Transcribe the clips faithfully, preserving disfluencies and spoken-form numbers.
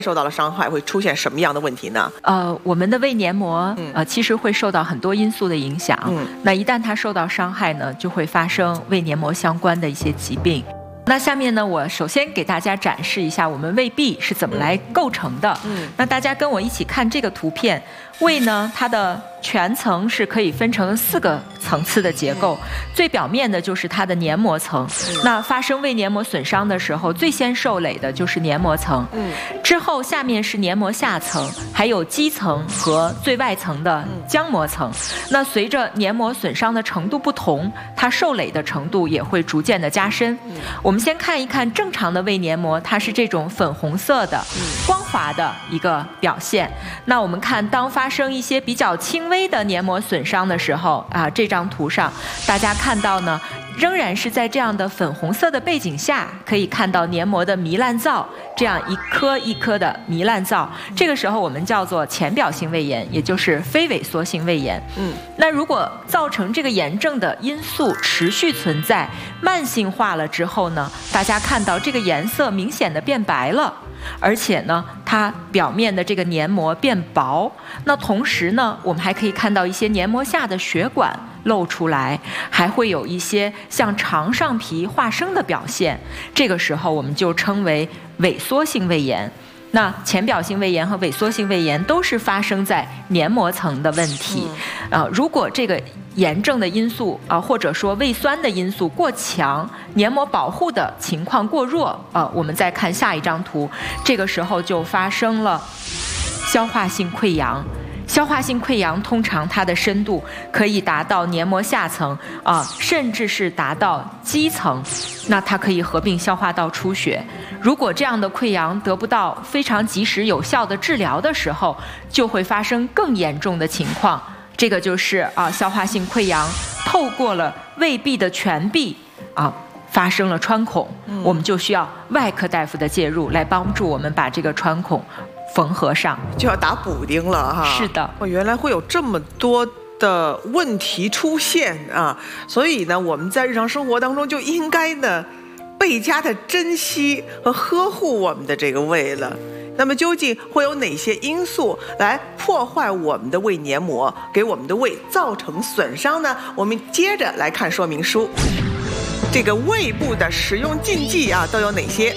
受到了伤害，会出现什么样的问题呢？ 呃，我们的胃黏膜呃其实会受到很多因素的影响。 嗯， 那一旦它受到伤害呢，就会发生胃黏膜相关的一些疾病。那下面呢，我首先给大家展示一下我们胃壁是怎么来构成的。 嗯， 那大家跟我一起看这个图片，胃呢，它的全层是可以分成四个层次的结构，最表面的就是它的黏膜层。那发生胃黏膜损伤的时候，最先受累的就是黏膜层。 嗯， 之后下面是黏膜下层，还有基层和最外层的浆膜层。那随着黏膜损伤的程度不同，它受累的程度也会逐渐的加深。我们先看一看正常的胃黏膜，它是这种粉红色的、光滑的一个表现。那我们看，当发生一些比较轻微的黏膜损伤的时候啊，这张图上大家看到呢，仍然是在这样的粉红色的背景下，可以看到黏膜的糜烂灶，这样一颗一颗的糜烂灶。这个时候我们叫做浅表性胃炎，也就是非萎缩性胃炎。嗯，那如果造成这个炎症的因素持续存在，慢性化了之后呢，大家看到这个颜色明显的变白了。而且呢，它表面的这个黏膜变薄，那同时呢，我们还可以看到一些黏膜下的血管露出来，还会有一些像肠上皮化生的表现。这个时候我们就称为萎缩性胃炎。那浅表性胃炎和萎缩性胃炎都是发生在黏膜层的问题。啊、呃，如果这个炎症的因素啊、呃，或者说胃酸的因素过强，黏膜保护的情况过弱啊、呃，我们再看下一张图，这个时候就发生了消化性溃疡。消化性溃疡通常它的深度可以达到黏膜下层啊、呃，甚至是达到基层，那它可以合并消化道出血。如果这样的溃疡得不到非常及时有效的治疗的时候，就会发生更严重的情况。这个就是啊，消化性溃疡透过了胃壁的全壁啊，发生了穿孔，嗯、我们就需要外科大夫的介入来帮助我们把这个穿孔缝合上， 就要打补丁了哈。 是的， 哦，原来会有这么多的问题出现啊，所以呢，我们在日常生活当中就应该呢，倍加的珍惜和呵护我们的这个胃了。那么究竟会有哪些因素来破坏我们的胃黏膜，给我们的胃造成损伤呢？我们接着来看说明书。这个胃部的使用禁忌啊，都有哪些？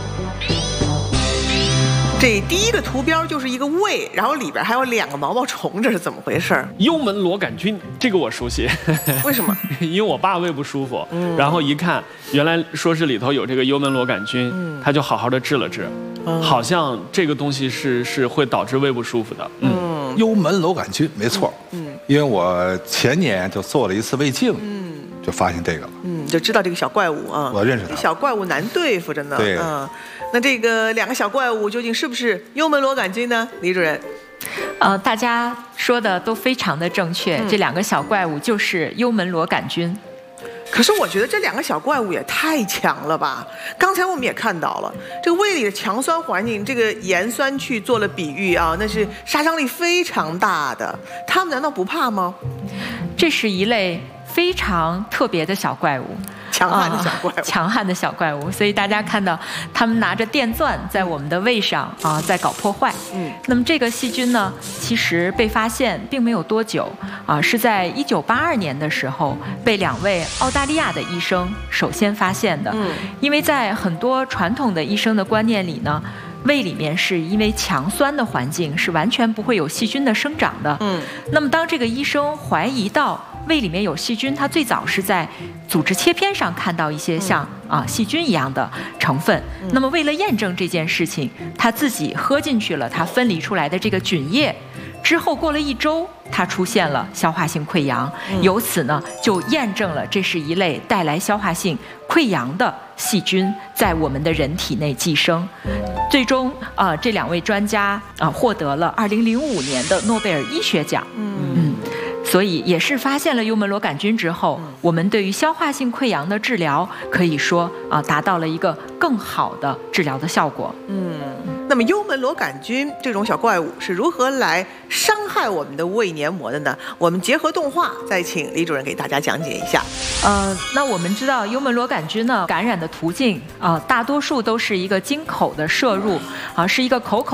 这第一个图标就是一个胃，然后里边还有两个毛毛虫，这是怎么回事？ 幽门螺杆菌，这个我熟悉。 为什么？ 因为我爸胃不舒服， 嗯、 然后一看，原来说是里头有这个幽门螺杆菌，嗯、他就好好的治了治，嗯、好像这个东西是是会导致胃不舒服的。 嗯，嗯幽门螺杆菌没错。嗯，因为我前年就做了一次胃镜，嗯，就发现这个了。 嗯，就知道这个小怪物啊， 我认识他。 小怪物难对付着呢。 对， 嗯。那这个两个小怪物究竟是不是幽门螺杆菌呢？李主任， 呃，大家说的都非常的正确，嗯、这两个小怪物就是幽门螺杆菌。 可是我觉得这两个小怪物也太强了吧！刚才我们也看到了，这个胃里的强酸环境，这个盐酸去做了比喻啊，那是杀伤力非常大的。他们难道不怕吗？ 这是一类非常特别的小怪物。 强悍的小怪物、 啊，强悍的小怪物，所以大家看到他们拿着电钻在我们的胃上啊，在搞破坏。嗯，那么这个细菌呢，其实被发现并没有多久啊，是在一九八二年的时候被两位澳大利亚的医生首先发现的。嗯，因为在很多传统的医生的观念里呢，胃里面是因为强酸的环境是完全不会有细菌的生长的。嗯，那么当这个医生怀疑到胃里面有细菌，他最早是在组织切片上看到一些像啊细菌一样的成分。那么为了验证这件事情，他自己喝进去了他分离出来的这个菌液。之后过了一周，它出现了消化性溃疡，由此呢就验证了这是一类带来消化性溃疡的细菌在我们的人体内寄生。最终啊、呃，这两位专家啊、呃、获得了二零零五年的诺贝尔医学奖。嗯。嗯所以也是发现了幽门螺杆菌之后，我们对于消化性溃疡的治疗可以说啊达到了一个更好的治疗的效果。 嗯，那么幽门螺杆菌这种小怪物是如何来伤害我们的胃黏膜的呢？我们结合动画，再请李主任给大家讲解一下。 呃，那我们知道幽门螺杆菌呢感染的途径啊、呃，大多数都是一个经口的摄入啊、呃，是一个口口。